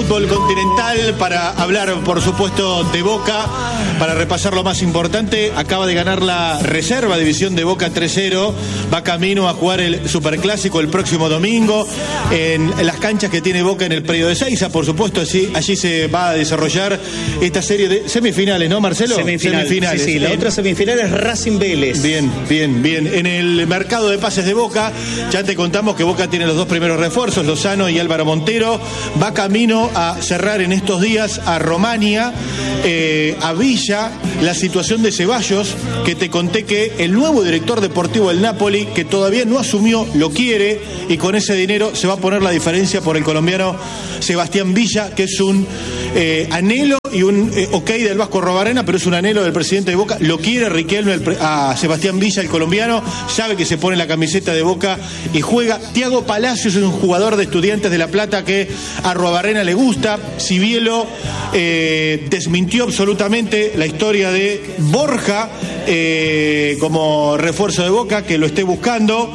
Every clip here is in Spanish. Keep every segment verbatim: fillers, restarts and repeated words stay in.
fútbol continental para hablar, por supuesto, de Boca, para repasar lo más importante. Acaba de ganar la reserva división de Boca tres cero, va camino a jugar el Superclásico el próximo domingo en las canchas que tiene Boca en el predio de Seiza, por supuesto. Allí, allí se va a desarrollar esta serie de semifinales, ¿no, Marcelo? Semifinal, semifinales. Sí, sí, la en... otra semifinal es Racing Vélez. Bien, bien, bien. En el mercado de pases de Boca, ya te contamos que Boca tiene los dos primeros refuerzos, Lozano y Álvaro Montero. Va camino a cerrar en estos días a Romania, eh, a Villa, la situación de Ceballos, que te conté que el nuevo director deportivo del Napoli, que todavía no asumió, lo quiere, y con ese dinero se va a poner la diferencia por el colombiano Sebastián Villa, que es un eh, anhelo y un eh, ok del Vasco Arruabarrena, pero es un anhelo del presidente de Boca. Lo quiere Riquelme el, a Sebastián Villa, el colombiano, sabe que se pone la camiseta de Boca y juega. Tiago Palacios es un jugador de Estudiantes de La Plata que a Arruabarrena le gusta. Cibielo eh, desmintió absolutamente la historia de Borja eh, como refuerzo de Boca, que lo esté buscando.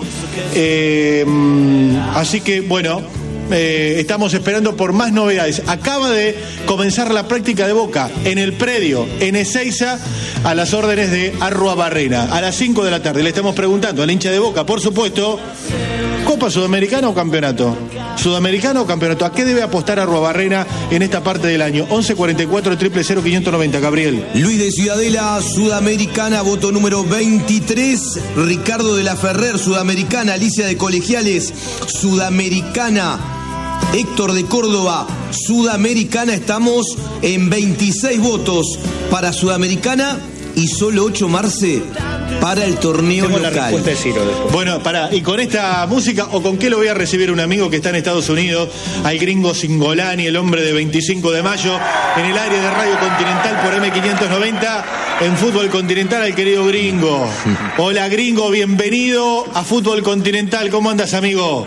Eh, así que, bueno, Eh, estamos esperando por más novedades. Acaba de comenzar la práctica de Boca en el predio, en Ezeiza, a las órdenes de Arruabarrena, a las cinco de la tarde. Le estamos preguntando al hincha de Boca, por supuesto, ¿Copa Sudamericana o campeonato? ¿Sudamericano o campeonato? ¿A qué debe apostar Arruabarrena en esta parte del año? once cuarenta y cuatro, cero cero quinientos noventa, Gabriel. Luis de Ciudadela, Sudamericana, voto número veintitrés. Ricardo de la Ferrer, Sudamericana. Alicia de Colegiales, Sudamericana. Héctor de Córdoba, Sudamericana. Estamos en veintiséis votos para Sudamericana y solo ocho, Marce, para el torneo Tengo local. La respuesta de Ciro después. Bueno, pará, y con esta música, ¿o con qué lo voy a recibir un amigo que está en Estados Unidos? Al gringo Singolani, el hombre de veinticinco de mayo, en el área de Radio Continental por eme quinientos noventa, en Fútbol Continental, al querido gringo. Hola, gringo, bienvenido a Fútbol Continental. ¿Cómo andas, amigo?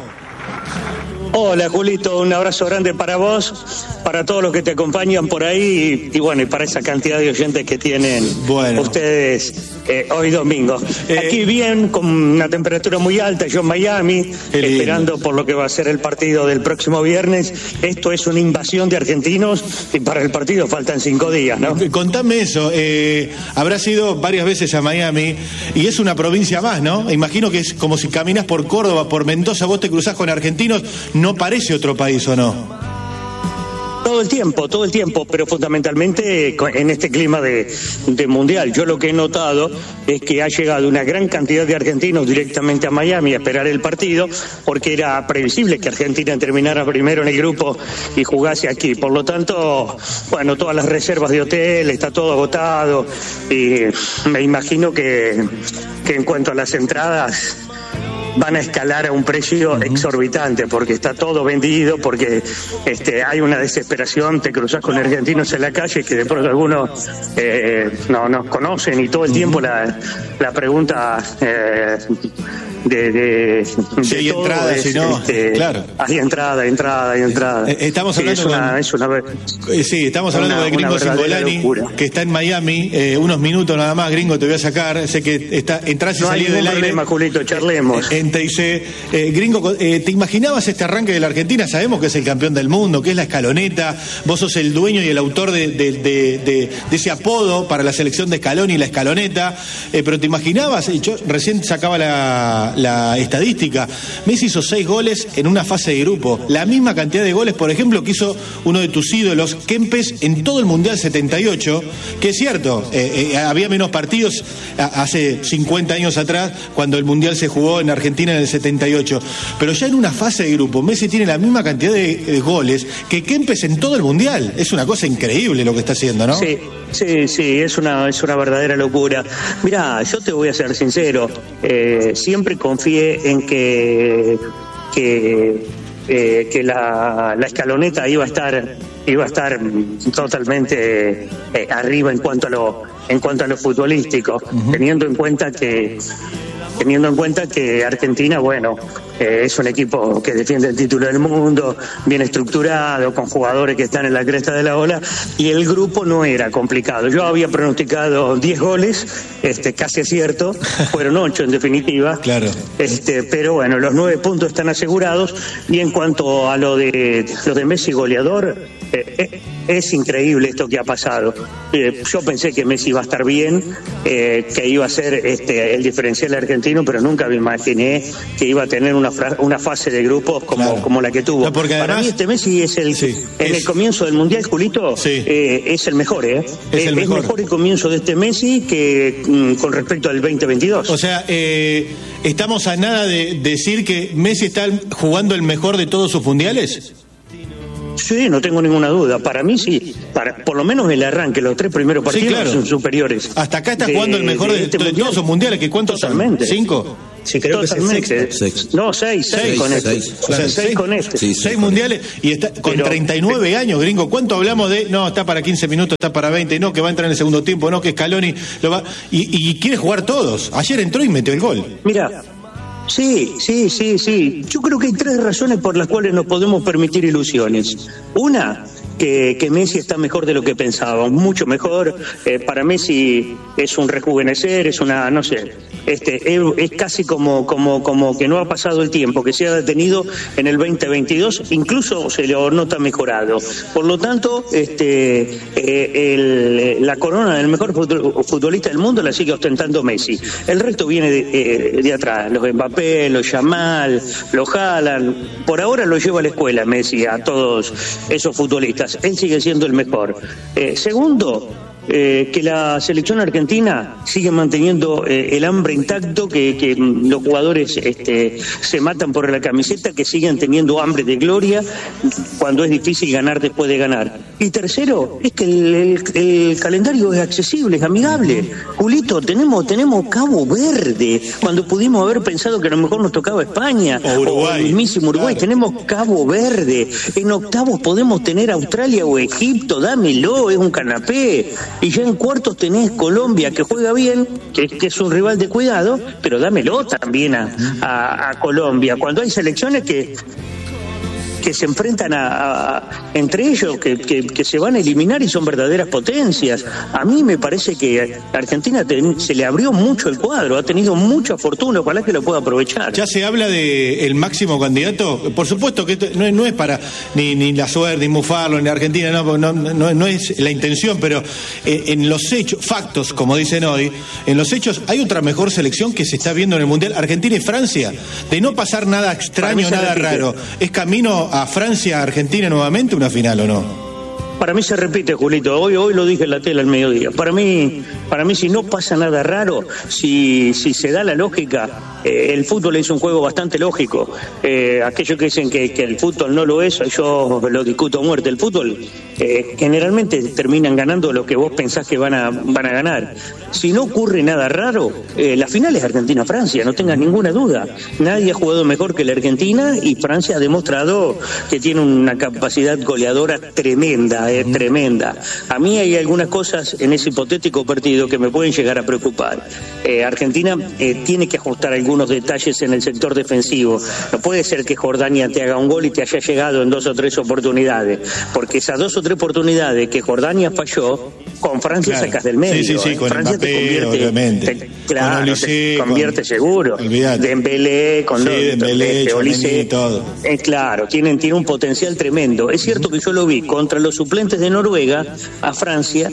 Hola, Julito, un abrazo grande para vos, para todos los que te acompañan por ahí y, y bueno, y para esa cantidad de oyentes que tienen bueno. ustedes eh, hoy domingo. Eh, Aquí bien, con una temperatura muy alta, yo en Miami, esperando por lo que va a ser el partido del próximo viernes. Esto es una invasión de argentinos y para el partido faltan cinco días, ¿no? Contame eso, eh, habrás ido varias veces a Miami y es una provincia más, ¿no? Imagino que es como si caminas por Córdoba, por Mendoza, vos te cruzás con argentinos. ¿No parece otro país o no? Todo el tiempo, todo el tiempo, pero fundamentalmente en este clima de, de mundial. Yo lo que he notado es que ha llegado una gran cantidad de argentinos directamente a Miami a esperar el partido, porque era previsible que Argentina terminara primero en el grupo y jugase aquí. Por lo tanto, bueno, todas las reservas de hotel, está todo agotado y me imagino que, que en cuanto a las entradas van a escalar a un precio uh-huh. exorbitante, porque está todo vendido, porque este, hay una desesperación. Te cruzas con argentinos en la calle que de pronto algunos eh, no nos conocen y todo el uh-huh. tiempo la, la pregunta eh, de, de, si de hay todo entrada, es, si no, este, claro. Hay entrada, entrada, hay entrada. Eh, estamos hablando sí, es una, con, es una, eh, sí, estamos hablando una, con el gringo Singolani, que está en Miami. Eh, unos minutos nada más, gringo, te voy a sacar. Sé que está, entras y no salís del aire. No hay problema, Julito, charlemos. Eh, te dice, eh, gringo, eh, ¿te imaginabas este arranque de la Argentina? Sabemos que es el campeón del mundo, que es la escaloneta. Vos sos el dueño y el autor de, de, de, de, de ese apodo para la selección de Scaloni, la escaloneta. Eh, pero ¿te imaginabas? Yo recién sacaba la, la estadística. Messi hizo seis goles en una fase de grupo. La misma cantidad de goles, por ejemplo, que hizo uno de tus ídolos, Kempes, en todo el Mundial setenta y ocho, que es cierto, eh, eh, había menos partidos a, hace cincuenta años atrás, cuando el Mundial se jugó en Argentina en el setenta y ocho. Pero ya en una fase de grupo, Messi tiene la misma cantidad de, de goles que Kempes en todo el Mundial. Es una cosa increíble lo que está haciendo, ¿no? Sí, sí, sí, es una, es una verdadera locura. Mirá, yo te voy a ser sincero, eh, siempre confié en que, que, eh, que la, la escaloneta iba a estar, iba a estar totalmente eh, arriba en cuanto a lo, en cuanto a lo futbolístico, uh-huh. teniendo en cuenta que teniendo en cuenta que Argentina, bueno, eh, es un equipo que defiende el título del mundo, bien estructurado, con jugadores que están en la cresta de la ola, y el grupo no era complicado. Yo había pronosticado diez goles, este, casi es cierto, fueron ocho en definitiva, claro. este, pero bueno, los nueve puntos están asegurados, y en cuanto a lo de, lo de Messi goleador, Eh, es increíble esto que ha pasado. Eh, yo pensé que Messi iba a estar bien, eh, que iba a ser este, el diferencial argentino, pero nunca me imaginé que iba a tener una, una fase de grupos como, claro. como la que tuvo. No, Para además, mí este Messi es el sí, en es... el comienzo del Mundial, Julito, sí. eh, es el mejor. ¿eh? Es, el mejor. es mejor el comienzo de este Messi que mm, con respecto al veinte veintidós. O sea, eh, estamos a nada de decir que Messi está jugando el mejor de todos sus mundiales. Sí, no tengo ninguna duda. Para mí sí. Para, por lo menos el arranque, los tres primeros partidos sí, claro. son superiores. Hasta acá está de, jugando el mejor de, de, este de todos sus mundiales. ¿Que ¿Cuántos Totalmente. son? ¿Cinco? Sí, creo Totalmente. que es seis. No, seis, seis, seis con seis, este. Seis, o sea, seis, seis con este. Sí, seis mundiales y está con pero, treinta y nueve pero, años, gringo. ¿Cuánto hablamos de, no, está para quince minutos, está para veinte, no, que va a entrar en el segundo tiempo, no, que Scaloni lo va... Y, y quiere jugar todos. Ayer entró y metió el gol. Mira... Sí, sí, sí, sí. Yo creo que hay tres razones por las cuales nos podemos permitir ilusiones. Una, que, que Messi está mejor de lo que pensábamos, mucho mejor. Eh, para Messi es un rejuvenecer, es una, no sé, este, es, es casi como, como, como que no ha pasado el tiempo, que se ha detenido en el veinte veintidós, incluso se lo nota mejorado. Por lo tanto, este, eh, el, la corona del mejor futbolista del mundo la sigue ostentando Messi. El resto viene de, eh, de atrás, los Mbappé, los Yamal, los Haaland. Por ahora lo lleva a la escuela Messi, a todos esos futbolistas. Él sigue siendo el mejor. Eh, segundo, eh, que la selección argentina sigue manteniendo eh, el hambre intacto, que, que los jugadores este, se matan por la camiseta, que siguen teniendo hambre de gloria cuando es difícil ganar después de ganar. Y tercero, es que el, el, el calendario es accesible, es amigable. Julito, tenemos, tenemos Cabo Verde, cuando pudimos haber pensado que a lo mejor nos tocaba España o Uruguay, o el mismísimo Uruguay, claro. Tenemos Cabo Verde, en octavos podemos tener Australia o Egipto, dámelo, es un canapé. Y ya en cuartos tenés Colombia, que juega bien, que, que es un rival de cuidado, pero dámelo también a, a, a Colombia. Cuando hay selecciones que que se enfrentan a, a entre ellos, que, que, que se van a eliminar y son verdaderas potencias. A mí me parece que a Argentina te, se le abrió mucho el cuadro, ha tenido mucha fortuna, ojalá que lo pueda aprovechar. ¿Ya se habla de el máximo candidato? Por supuesto que esto no, no es para ni, ni la suerte, ni mufarlo, ni Argentina, no, no, no, no es la intención, pero eh, en los hechos, factos, como dicen hoy, en los hechos hay otra mejor selección que se está viendo en el Mundial, Argentina y Francia. De no pasar nada extraño, nada raro, ¿es camino a Francia, Argentina nuevamente una final o no? Para mí se repite, Julito. Hoy hoy lo dije en la tele al mediodía. Para mí, para mí si no pasa nada raro, si si se da la lógica, eh, el fútbol es un juego bastante lógico. Eh, aquellos que dicen que, que el fútbol no lo es, yo lo discuto a muerte. El fútbol eh, generalmente terminan ganando lo que vos pensás que van a van a ganar. Si no ocurre nada raro, eh, la final es Argentina-Francia, no tengas ninguna duda. Nadie ha jugado mejor que la Argentina y Francia ha demostrado que tiene una capacidad goleadora tremenda. Es tremenda. A mí hay algunas cosas en ese hipotético partido que me pueden llegar a preocupar. Eh, Argentina eh, tiene que ajustar algunos detalles en el sector defensivo. No puede ser que Jordania te haga un gol y te haya llegado en dos o tres oportunidades, porque esas dos o tres oportunidades que Jordania falló, con Francia claro. sacas del medio. Sí, sí, sí, eh. con Francia Mbappé, te convierte, obviamente. Te, claro, con Olise, te convierte con, seguro. Olvidate. Dembélé, con sí, los, Dembélé, este, Olise, todo. Eh, claro, tienen, tienen un potencial tremendo. Es cierto que yo lo vi contra los suplentes de Noruega a Francia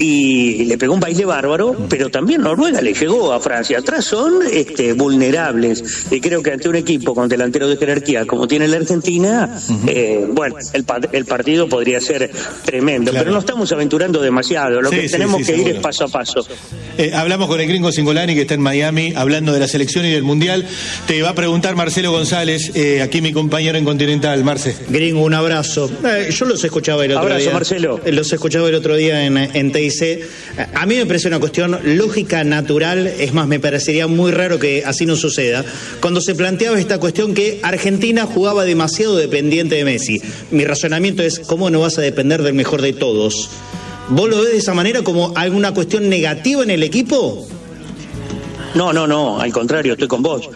y le pegó un baile bárbaro, pero también Noruega le llegó a Francia. Atrás son este, vulnerables y creo que ante un equipo con delantero de jerarquía como tiene la Argentina, uh-huh. eh, bueno, el, el partido podría ser tremendo, claro. Pero no estamos aventurando demasiado, lo sí, que sí, tenemos sí, que seguro. ir es paso a paso. Eh, hablamos con el gringo Cingolani que está en Miami hablando de la selección y del Mundial. Te va a preguntar Marcelo González, eh, aquí mi compañero en Continental. Marce. Gringo, un abrazo. Eh, yo los escuchaba el otro abrazo, día. Marcelo. Los escuchaba el otro día en, en T I C. A mí me parece una cuestión lógica, natural. Es más, me parecería muy raro que así no suceda. Cuando se planteaba esta cuestión que Argentina jugaba demasiado dependiente de Messi. Mi razonamiento es, ¿cómo no vas a depender del mejor de todos? ¿Vos lo ves de esa manera como alguna cuestión negativa en el equipo? No, no, no, al contrario, estoy con vos.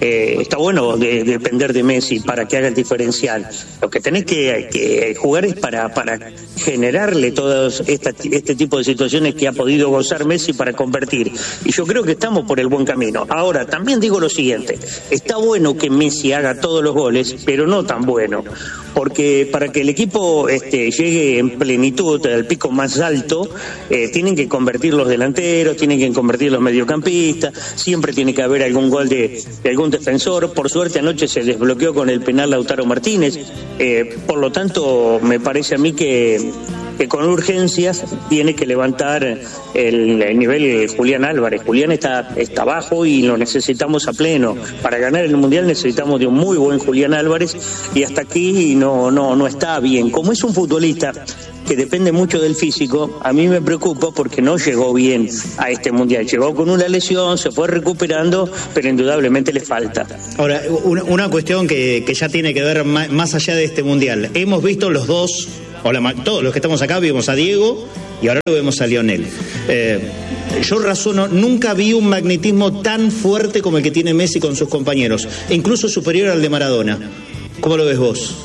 eh, está bueno de, de depender de Messi para que haga el diferencial. Lo que tenés que, que jugar es para, para generarle todas esta, este tipo de situaciones que ha podido gozar Messi para convertir. Y yo creo que estamos por el buen camino. Ahora, también digo lo siguiente, está bueno que Messi haga todos los goles, pero no tan bueno, porque para que el equipo este, llegue en plenitud al pico más alto, eh, tienen que convertir los delanteros, tienen que convertir los mediocampistas, siempre tiene que haber algún gol de, de algún defensor. Por suerte anoche se desbloqueó con el penal Lautaro Martínez, eh, por lo tanto me parece a mí que, que con urgencias tiene que levantar el, el nivel Julián Álvarez. Julián está, está bajo y lo necesitamos a pleno. Para ganar el Mundial necesitamos de un muy buen Julián Álvarez y hasta aquí no, no, no está bien. Como es un futbolista que depende mucho del físico, a mí me preocupa porque no llegó bien a este Mundial. Llegó con una lesión, se fue recuperando, pero indudablemente le falta. Ahora, una, una cuestión que, que ya tiene que ver más, más allá de este Mundial. Hemos visto los dos, o la, todos los que estamos acá, vimos a Diego y ahora lo vemos a Lionel. Eh, yo razono, nunca vi un magnetismo tan fuerte como el que tiene Messi con sus compañeros, e incluso superior al de Maradona. ¿Cómo lo ves vos?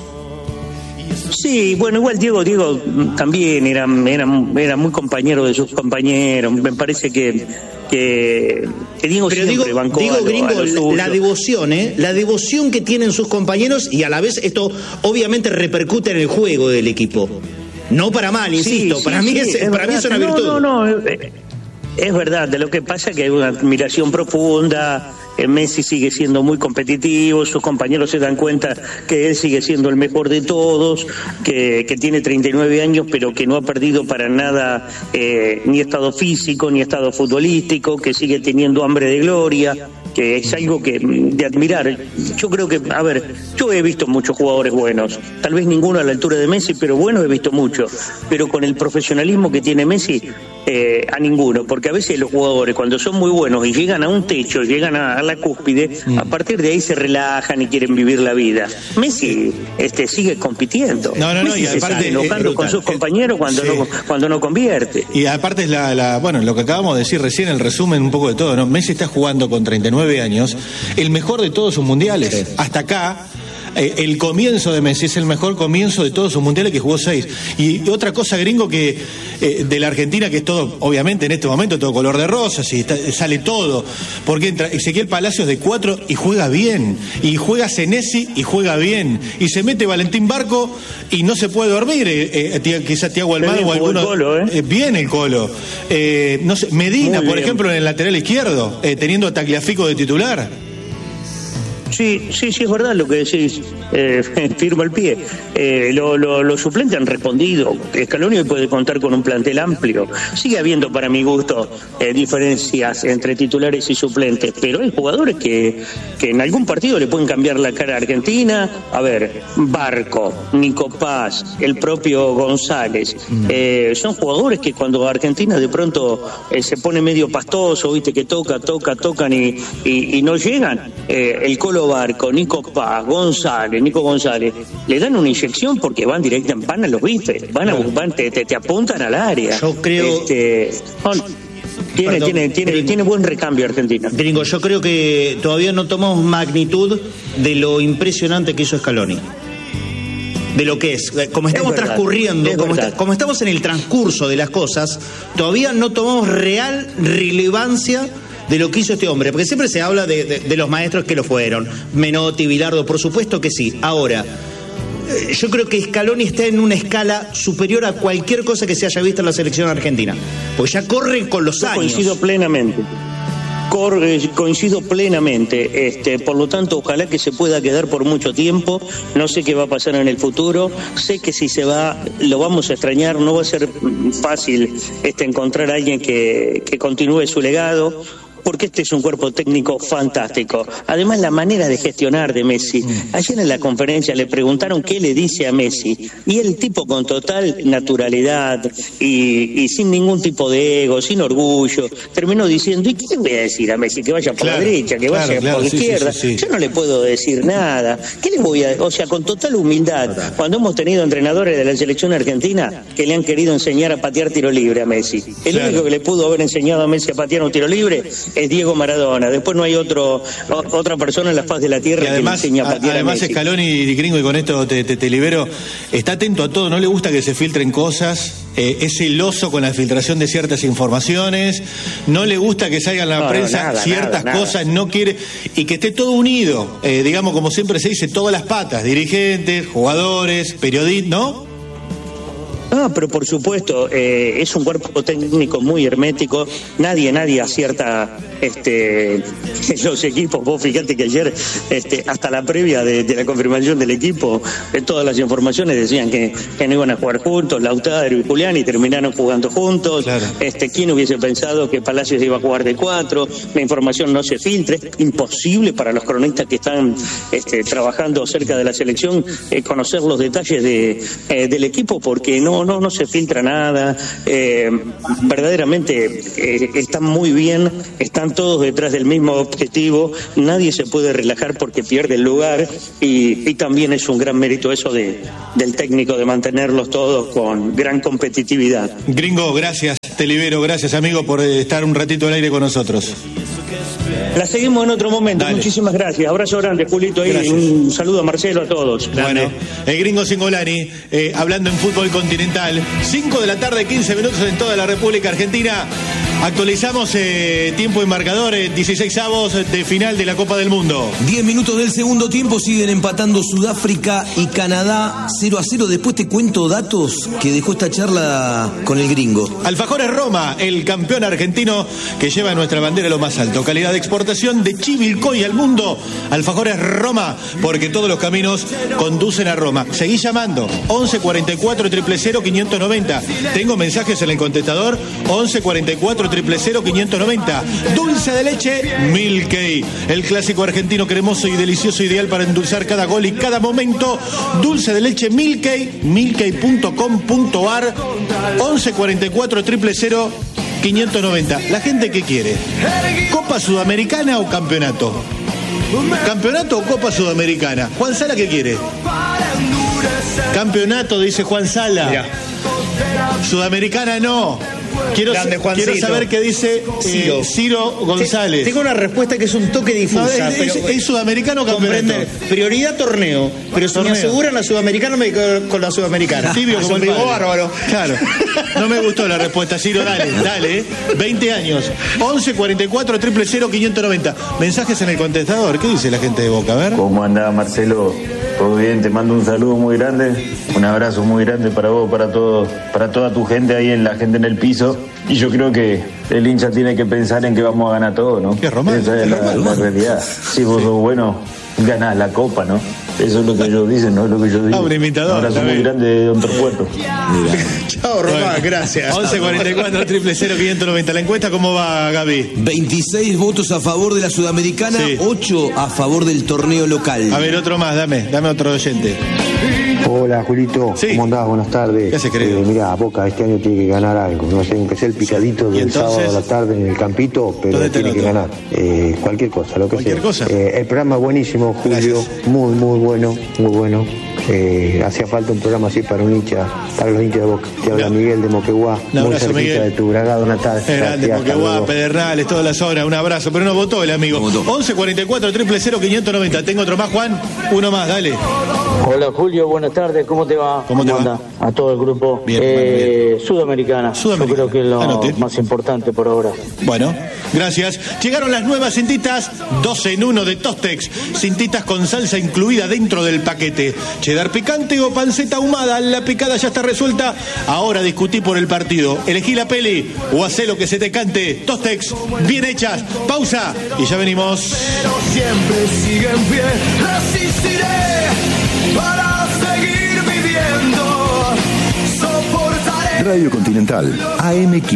Sí, bueno, igual Diego, Diego también era, era, era muy compañero de sus compañeros. Me parece que, que, que Diego Pero siempre digo, bancó digo a lo, gringo, a lo suyo. La devoción, ¿eh? La devoción que tienen sus compañeros, y a la vez esto obviamente repercute en el juego del equipo. No para mal, insisto, sí, sí, para, sí, mí es, es para mí es una virtud. No, no, no, es, es verdad, de lo que pasa es que hay una admiración profunda. Messi sigue siendo muy competitivo, sus compañeros se dan cuenta que él sigue siendo el mejor de todos, que, que tiene treinta y nueve años, pero que no ha perdido para nada eh, ni estado físico, ni estado futbolístico, que sigue teniendo hambre de gloria, que es algo que de admirar. Yo creo que, a ver, yo he visto muchos jugadores buenos, tal vez ninguno a la altura de Messi, pero buenos he visto muchos, pero con el profesionalismo que tiene Messi, eh, a ninguno, porque a veces los jugadores cuando son muy buenos y llegan a un techo, llegan a, a la cúspide, mm. a partir de ahí se relajan y quieren vivir la vida. Messi este, sigue compitiendo. No, no, no, Messi y se aparte está enojando con sus compañeros cuando, sí. no, cuando no convierte. Y aparte es la, la, bueno, lo que acabamos de decir recién, el resumen un poco de todo, ¿no? Messi está jugando con treinta y nueve años, el mejor de todos sus mundiales. Sí. Hasta acá, eh, el comienzo de Messi es el mejor comienzo de todos sus mundiales, que jugó seis. Y, y otra cosa, gringo, que eh, de la Argentina, que es todo, obviamente en este momento, todo color de rosas, y está, sale todo, porque entra Ezequiel Palacios de cuatro y juega bien, y juega Senesi y juega bien, y se mete Valentín Barco y no se puede dormir, eh, eh, quizás Thiago Almada o alguno. El Colo, ¿eh? Eh, bien el Colo. Eh, no sé, Medina, por ejemplo, en el lateral izquierdo, eh, teniendo a Tagliafico de titular. Sí, sí, sí, es verdad lo que decís, eh, firmo el pie. Eh, Los lo, lo suplentes han respondido. Scaloni puede contar con un plantel amplio. Sigue habiendo, para mi gusto, eh, diferencias entre titulares y suplentes, pero hay jugadores que, que en algún partido le pueden cambiar la cara a Argentina. A ver, Barco, Nico Paz, el propio González. Eh, son jugadores que cuando Argentina de pronto eh, se pone medio pastoso, viste, que toca, toca, tocan y, y, y no llegan, eh, el Colo Barco, Nico Paz, González, Nico González, le dan una inyección porque van directa en pan a los bifes, van a van, te, te, te apuntan al área. Yo creo. Este, son, tiene, Perdón, tiene, tiene, tiene buen recambio Argentina. Gringo, yo creo que todavía no tomamos magnitud de lo impresionante que hizo Scaloni. De lo que es, como estamos es transcurriendo, como, está, como estamos en el transcurso de las cosas, todavía no tomamos real relevancia de lo que hizo este hombre, porque siempre se habla de, de, de los maestros que lo fueron, Menotti, Bilardo, por supuesto que sí. Ahora, eh, yo creo que Scaloni está en una escala superior a cualquier cosa que se haya visto en la selección argentina, porque ya corre con los yo años. Coincido plenamente. Corre, coincido plenamente, este, por lo tanto ojalá que se pueda quedar por mucho tiempo. No sé qué va a pasar en el futuro, sé que si se va lo vamos a extrañar, no va a ser fácil este, encontrar a alguien que, que continúe su legado, porque este es un cuerpo técnico fantástico. Además, la manera de gestionar de Messi. Ayer en la conferencia le preguntaron qué le dice a Messi, y el tipo con total naturalidad y, y sin ningún tipo de ego, sin orgullo, terminó diciendo, ¿y qué le voy a decir a Messi? Que vaya por claro, la derecha, que vaya claro, claro, por la sí, izquierda. Sí, sí, sí. Yo no le puedo decir nada. ¿Qué le voy a...? O sea, con total humildad, cuando hemos tenido entrenadores de la selección argentina que le han querido enseñar a patear tiro libre a Messi. El claro. único que le pudo haber enseñado a Messi a patear un tiro libre es Diego Maradona. Después no hay otro o, otra persona en la faz de la tierra y además, que le enseña a patear además a Messi. Scaloni y Gringo, y con esto te, te, te libero, está atento a todo, no le gusta que se filtren cosas, eh, es celoso con la filtración de ciertas informaciones, no le gusta que salgan a la no, prensa no, nada, ciertas nada, cosas, nada. no quiere, y que esté todo unido, eh, digamos, como siempre se dice, todas las patas, dirigentes, jugadores, periodistas, ¿no? Ah, pero por supuesto, eh, es un cuerpo técnico muy hermético, nadie, nadie acierta este, los equipos. Vos fíjate que ayer, este, hasta la previa de, de la confirmación del equipo, eh, todas las informaciones decían que, que no iban a jugar juntos, Lautaro y Julián, y terminaron jugando juntos. Claro. Este, ¿quién hubiese pensado que Palacios iba a jugar de cuatro? La información no se filtra, es imposible para los cronistas que están este, trabajando cerca de la selección eh, conocer los detalles de, eh, del equipo, porque no No, no se filtra nada, eh, verdaderamente eh, están muy bien, están todos detrás del mismo objetivo, nadie se puede relajar porque pierde el lugar, y, y también es un gran mérito eso de, del técnico, de mantenerlos todos con gran competitividad. Gringo, gracias, te libero, gracias amigo por estar un ratito al aire con nosotros. La seguimos en otro momento. Dale. Muchísimas gracias. Abrazo grande, Julito. Y Gracias. un saludo a Marcelo, a todos. Bueno, el Gringo Cingolani, eh, hablando en fútbol continental, cinco de la tarde, quince minutos en toda la República Argentina. Actualizamos eh, tiempo y marcador, eh, dieciséis avos de final de la Copa del Mundo. diez minutos del segundo tiempo, siguen empatando Sudáfrica y Canadá cero a cero. Después te cuento datos que dejó esta charla con el Gringo. Alfajores Roma, el campeón argentino que lleva nuestra bandera a lo más alto. Calidad de exportación de Chivilcoy al mundo. Alfajores Roma, porque todos los caminos conducen a Roma. Seguí llamando, once cuarenta y cuatro, cero cero cero, quinientos noventa. Tengo mensajes en el contestador, once cuarenta y cuatro, cero cero cero, quinientos noventa. Dulce de leche Milkey, el clásico argentino cremoso y delicioso, ideal para endulzar cada gol y cada momento. Dulce de leche Milkey, milkey punto com punto ar, once cuarenta y cuatro, cero cero cero, quinientos noventa. ¿La gente qué quiere? ¿Copa Sudamericana o campeonato? ¿Campeonato o Copa Sudamericana? Juan Sala, ¿qué quiere? Campeonato, dice Juan Sala. Mirá. Sudamericana no. Quiero, Grande, quiero saber qué dice eh, Ciro. Ciro González. Tengo una respuesta que es un toque difusa. No, es, es, pero, es sudamericano o campeonato. Prioridad torneo. Pero si torneo. me aseguran la sudamericana, me quedo con la sudamericana. Tibio como el padre. Bárbaro. Claro. No me gustó la respuesta, Ciro. Dale, dale. veinte años. once cuarenta y cuatro, cero cero cero, quinientos noventa. Mensajes en el contestador. ¿Qué dice la gente de Boca? A ver. ¿Cómo andás, Marcelo? Todo bien, te mando un saludo muy grande, un abrazo muy grande para vos, para todo, para toda tu gente ahí, en la gente en el piso. Y yo creo que el hincha tiene que pensar en que vamos a ganar todo, ¿no? Qué romántico. Esa es la, la realidad. Si vos sos bueno, ganás la copa, ¿no? Eso es lo que ellos dicen, no es lo que yo digo. Ah, un imitador, Un abrazo muy grande de Don Torpuerto. Chao, Román, bueno, gracias. once cuarenta y cuatro, cero cero cero, quinientos noventa. ¿La encuesta cómo va, Gaby? veintiséis votos a favor de la Sudamericana, Sí. ocho a favor del torneo local. A ver, otro más, dame, dame otro oyente. Hola, Julito. Sí. ¿Cómo andás? Buenas tardes. ¿Qué hace, querido? Eh, mirá, Boca este año tiene que ganar algo. No sé, aunque sea el picadito ¿Y del entonces? sábado a la tarde en el campito, pero ¿Dónde te tiene que noto? ganar. Eh, cualquier cosa, lo que Cualquier sea. cosa. Eh, el programa es buenísimo, Julio. Gracias. Muy, muy bueno, muy bueno. Eh, hacía falta un programa así para un hincha, para los hinchas de Boca. Te habla Un Miguel de Moquegua, muy abrazo, cerquita Miguel. de tu bragado natal. Es grande, Gracias, porque hasta guau, luego. Pedernales, toda la zona, un abrazo, pero no votó el amigo. No votó. once cuarenta y cuatro, cero cero cero, quinientos noventa. Tengo otro más, Juan. Uno más, dale. Hola Julio, buenas tardes, ¿cómo te va? ¿Cómo te va? anda? A todo el grupo. Bien, eh, bueno, Sudamericana. Sudamericana. Yo creo que es lo Anote. más importante por ahora. Bueno, gracias. Llegaron las nuevas cintitas dos en uno de Tostex. Cintitas con salsa incluida dentro del paquete. Cheddar picante o panceta ahumada. La picada ya está resuelta. Ahora discutí por el partido. Elegí la peli o hacé lo que se te cante. Tostex, bien hechas. Pausa y ya venimos. Siempre sigue en pie, resistiré para seguir viviendo, soportaré. Radio Continental, A M